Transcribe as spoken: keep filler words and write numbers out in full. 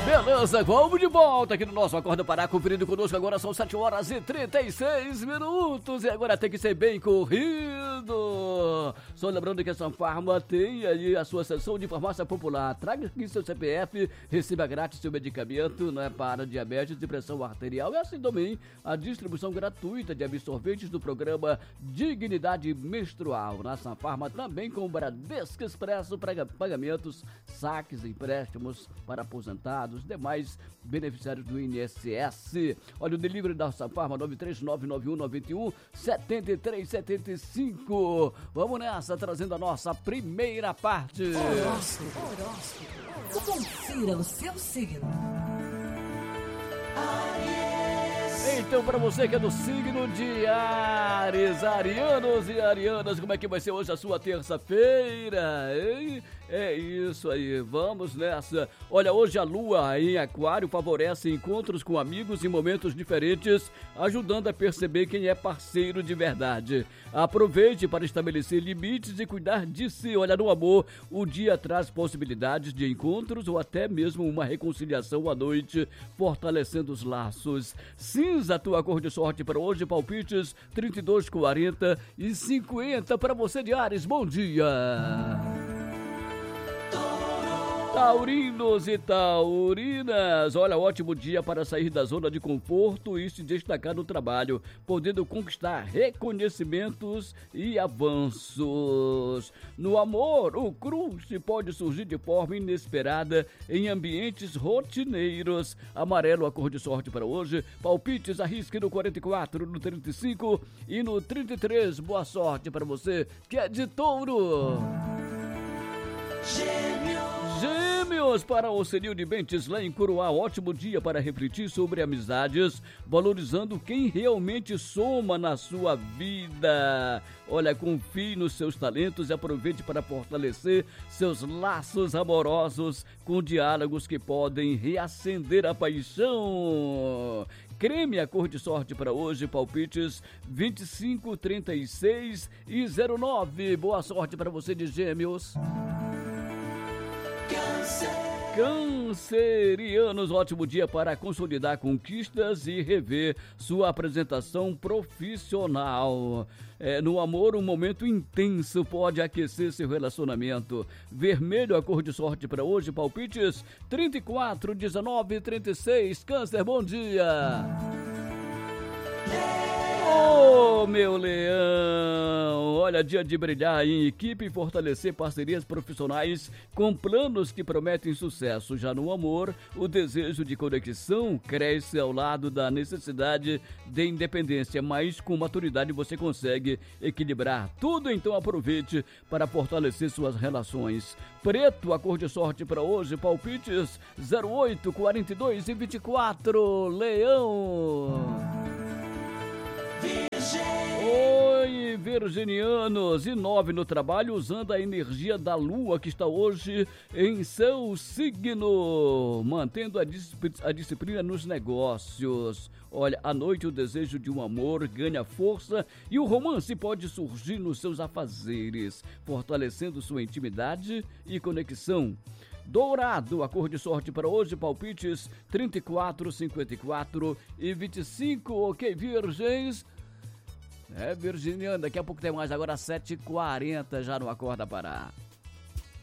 Beleza, vamos de volta aqui no nosso Acorda Pará, conferindo conosco. Agora são sete horas e trinta e seis minutos e agora tem que ser bem corrido. Só lembrando que a Sanfarma tem aí a sua seção de farmácia popular. Traga aqui seu C P F, receba grátis seu medicamento, né, para diabetes e pressão arterial. E assim também a distribuição gratuita de absorventes do programa Dignidade Menstrual. Na Sanfarma também com o Bradesco Expresso, pagamentos, saques, empréstimos para aposentados, demais beneficiários do I N S S. Olha o delivery da Sanfarma, nove três nove nove um nove um sete três sete cinco. Vamos nessa, trazendo a nossa primeira parte. Horóscopo, horóscopo. Confira o seu signo. Então, para você que é do signo de Áries, arianos e arianas, como é que vai ser hoje a sua terça-feira, hein? É isso aí, vamos nessa. Olha, hoje a lua em aquário favorece encontros com amigos em momentos diferentes, ajudando a perceber quem é parceiro de verdade. Aproveite para estabelecer limites e cuidar de si. Olha, no amor, o dia traz possibilidades de encontros ou até mesmo uma reconciliação à noite, fortalecendo os laços. Cinza, tua cor de sorte para hoje, palpites trinta e dois, quarenta e cinquenta para você de Áries. Bom dia! Taurinos e taurinas, olha, ótimo dia para sair da zona de conforto e se destacar no trabalho, podendo conquistar reconhecimentos e avanços. No amor, o crush pode surgir de forma inesperada em ambientes rotineiros. Amarelo, a cor de sorte para hoje, palpites, arrisque no quarenta e quatro, no trinta e cinco e no trinta e três. Boa sorte para você que é de touro. Gêmeos, para o Cenil de Bentes lá em Curuá, ótimo dia para refletir sobre amizades, valorizando quem realmente soma na sua vida. Olha, confie nos seus talentos e aproveite para fortalecer seus laços amorosos com diálogos que podem reacender a paixão. Creme, a cor de sorte para hoje, palpites vinte e cinco, trinta e seis e zero nove. Boa sorte para você de Gêmeos. Cancerianos, ótimo dia para consolidar conquistas e rever sua apresentação profissional. É, no amor, um momento intenso pode aquecer seu relacionamento. Vermelho, a cor de sorte para hoje, palpites trinta e quatro, dezenove e trinta e seis. Câncer, bom dia! Ô, oh, meu leão, olha, dia de brilhar em equipe e fortalecer parcerias profissionais com planos que prometem sucesso. Já no amor, o desejo de conexão cresce ao lado da necessidade de independência, mas com maturidade você consegue equilibrar tudo, então aproveite para fortalecer suas relações. Preto, a cor de sorte para hoje, palpites zero oito, quarenta e dois e vinte e quatro, leão. Oi, virginianos, e nove no trabalho, usando a energia da lua que está hoje em seu signo, mantendo a, disciplina, a disciplina nos negócios. Olha, à noite o desejo de um amor ganha força e o romance pode surgir nos seus afazeres, fortalecendo sua intimidade e conexão. Dourado, a cor de sorte para hoje, palpites trinta e quatro, cinquenta e quatro e vinte e cinco. Ok, virgens? É, virginiano, daqui a pouco tem mais, agora sete e quarenta já no Acorda Pará.